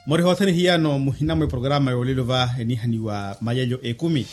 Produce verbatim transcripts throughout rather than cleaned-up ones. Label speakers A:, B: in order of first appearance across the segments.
A: Mori hotani hiano muhina mwe programa yolilo va enihani wa mayayo ekumi.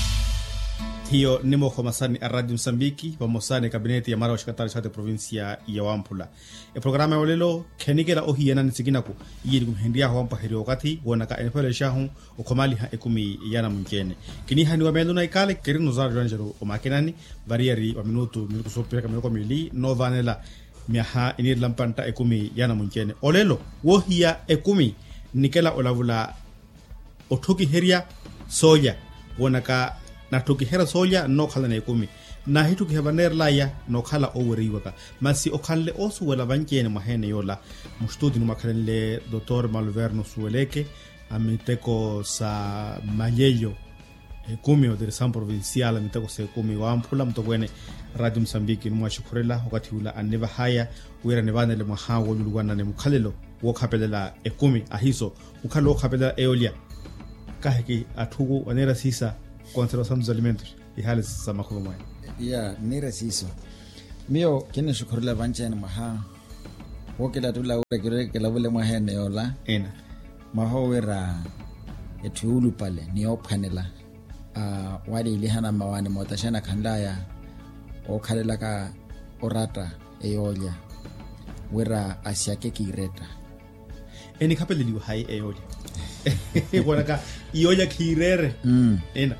A: Hiyo nimo khomasani a Radio Msambiki pamosane kabineti ya mara wa shikatari shate provinsia ya Wampula. E programa yolilo kenigela ohiena nisikinako yiri kumhendia hawampa heri wakati wanaka enepele shahu ukomali ha ekumi yana mkene. Kinihani wa mendo na ikale kerino zari ranjaro umakinani variari wa minutu minutu sopira kaminoko mili no vanela miaha inir lampanta ekumi yana mkene. Olelo wohia ekumi nikela olavula otoki heria soja wanaka na toki hera soja no khala na ekumi na hitu ki habaner laya no khala oweri waka masi okalle osu wala bankene mahene yola mustudi no makalele doctor Malverno Sueleke amiteko sa mayeyo ekumi o direção provincial amiteko sa ekumi wa Ampula mtogwene Radio Msambiki no mwashukurela wakati ula aneva haya wera nevane le mahawo lulwana ne mukhalelo wokapelela ekumi ahiso ukhalo wokapelela eolia kaheki athuku wanera sisa conservação dos alimentos e halis sama khumai
B: ya nera siso mio kene shukurela vanchene maha wokela tula urekere kela bole mahene yola
A: ena
B: maho wera etulu pale ni ophanela ah wali lihana mawane motashana khandaya okhalela ka orata eolia wera asiake kireta
A: eni kapeleli hai eolia wanaka iolia kirere
B: mm
A: ena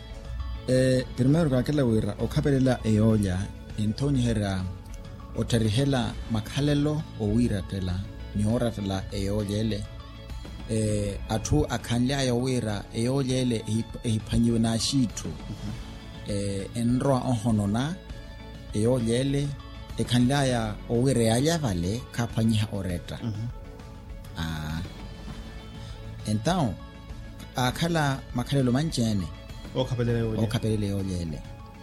B: eh primero ka kala wera okapelela eolia entonyi hera otarihela makhalelo o wira tela ni oratela eolia ele eh athu akhanla ya wira eolia ele ehiphanyiwe na shithu eh enro ohonona eolia ele ekhanla ya o wira ya vale kaphanyiha oreta ah então akhala makhalelo manjene
A: okapelele eolia
B: okapelele eolia ele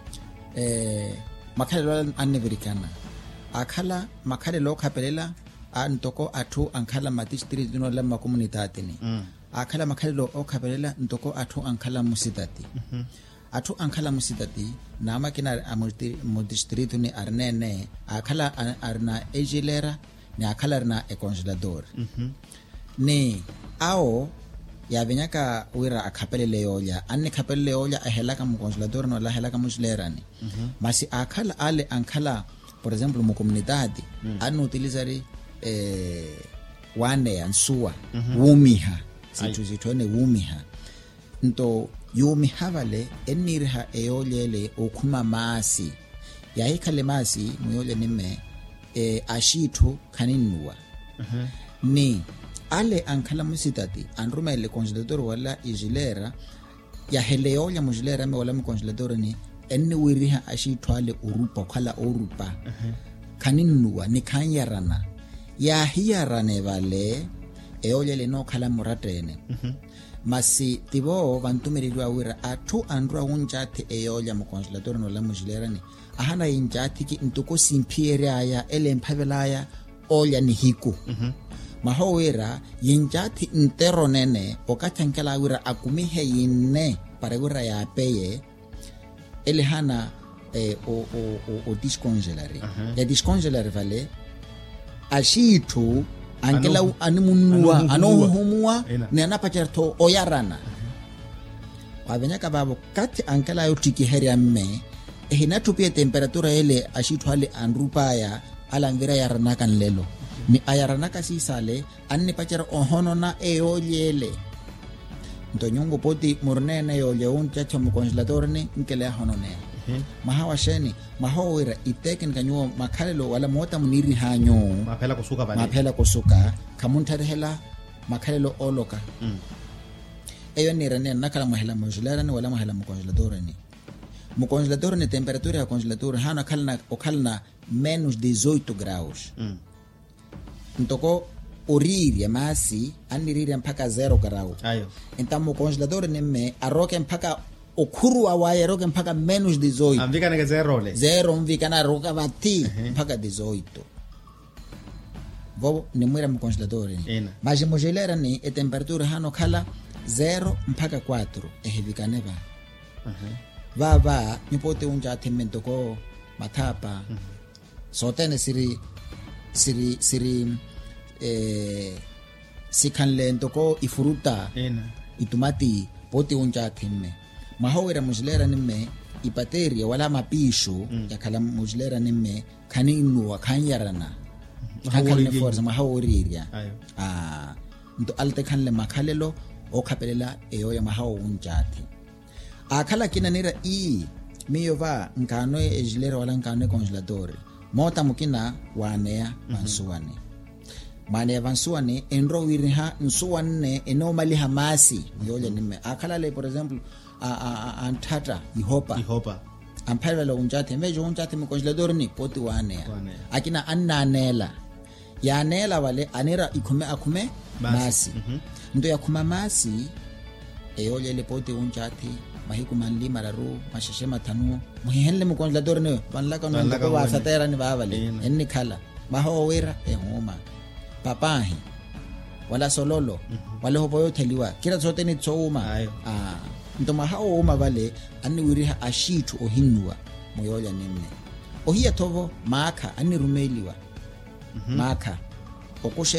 B: eh makhalelo aneverikana akhala makhalelo okapelela antoko athu ankhala ma district no la ma comunidade ni
A: mm.
B: akhala makhalelo okapelela ntoko athu ankhala musidati
A: mm -hmm.
B: athu ankhala musidati nama kina amulti mu district ni arnene akhala arna egelera ni akhala arna e congelador
A: mm -hmm.
B: ni ao ya venyaka wira akapelele yolia anne kapelele yolia ahelaka mu congelador no la helaka muslera ni mm -hmm. masi akhala ale ankhala por exemplo mu comunidade mm. anu utilizari eh wane ansua mm -hmm. wumiha situ zitone wumiha nto yumiha vale enirha eolele okuma masi ya ikale masi muyole nime eh ashithu khaninwa
A: uh -huh.
B: ni ale ankhala musitati anrumele congelador wala igilera ya heleolia mugilera me wala mu congelador ni enni wiriha ashithu ale urupa khala orupa uh -huh. khaninwa ni khanyarana ya hiyarane vale eolia le no khala muratene mhm uh -huh. masi tibo bantumerilwa wira athu andra unjati eolia mu congelador no la mugilera ni ahana injati ki ntuko simpiere aya ele mphavelaya olia ni hiku mhm uh maho wira yinjati ntero nene okathankela wira akumihe yinne para wira ya peye ele hana eh, o o o, o discongelare uh -huh. ya discongelare vale ashithu ankela anu, animunua anohumua ne anapacherto oyarana wavenyaka uh -huh. babo kati ankela yotiki heria mme ehina tupie temperatura ele ashithu ale andrupaya ala ngira yarana kan lelo ni ayaranaka sisale anni pachara ohono na eoliele ntonyongo poti murnene eolie un chacho mu congelador ni nkele hono ne mm-hmm. mahawa sheni mahowira iteken kanyo makhalelo wala mota muniri hanyo
A: maphela kusuka bani
B: maphela kusuka kamuntarehela makhalelo oloka mm. eyo ni rene nakala mahela mujulera ni wala mahela mu congelador ni mu congelador ni temperatura ya congelador hana khalna okhalna menos dezoito graus mm. ntoko oriri masi aniriri mpaka zero grau
A: ayo
B: entamo congelador nemme aroke mpaka okhuru awaye roke mpaka menos dezoito
A: amvika na zero le
B: zero mvika na roka bati uh-huh. mpaka dezoito vobo ni mwera mu congelador mas mo gelera ni e temperatura hano khala zero mpaka quatro ehivika neva uh-huh. va va nipote unja temento ko matapa uh-huh. sotene siri siri siri eh sikhanle ntoko ifuruta
A: ena
B: itumati poti unja thimme mahawira mujlera nimme ipateria wala mapisho mm. yakhala mujlera nimme khani inuwa khanyarana khakhalle forza mahawiriria ah nto alte khanle makhalelo o khapelela eyo ya mahawo unjathi akhala kinanira i miyova nkano ejlera wala nkano congelador mota mukina wanea mansuwane mm-hmm. mane vansuwane enro wirha nsuwane enomali hamasi yole nimme akhala le for example a a antata ihopa
A: ihopa
B: amphala lo unjathe mejo unjathe mu congelador ni poti wanea akina annanela yanela wale anera ikhume akhume masi mm-hmm. ndo yakhuma masi eyole le poti unjathe mahiku manli mararu mashashe matanu muhenle mu congelador ne banlaka no ko wa satera ni bavale enni khala maho wera e homa papahi wala sololo mm-hmm. wala hoboyo theliwa kila zote ni tsoma ah ndo maho uma vale anni wiriha ashitu ohinwa moyoya nenne ohiya tovo maka anni rumeliwa mm-hmm. maka okushe